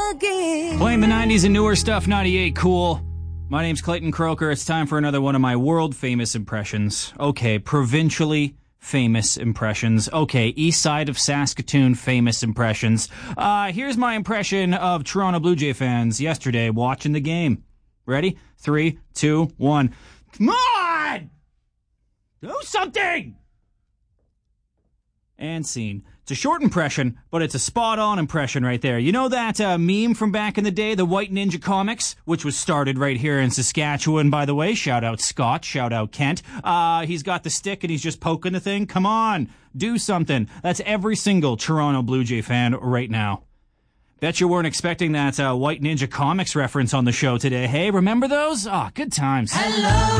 again. Playing the 90s and newer stuff, 98 cool. My name's Clayton Croker. It's time for another one of my world-famous impressions. Okay, provincially famous impressions. Okay, east side of Saskatoon famous impressions. Here's my impression of Toronto Blue Jay fans yesterday watching the game. Ready? 3, 2, 1. Come on! Do something! And scene. It's a short impression, but it's a spot-on impression right there. You know that meme from back in the day, the White Ninja Comics, which was started right here in Saskatchewan, by the way. Shout out Scott, shout out Kent. He's got the stick and he's just poking the thing. Come on, do something. That's every single Toronto Blue Jay fan right now. Bet you weren't expecting that White Ninja Comics reference on the show today. Hey, remember those? Good times. Hello.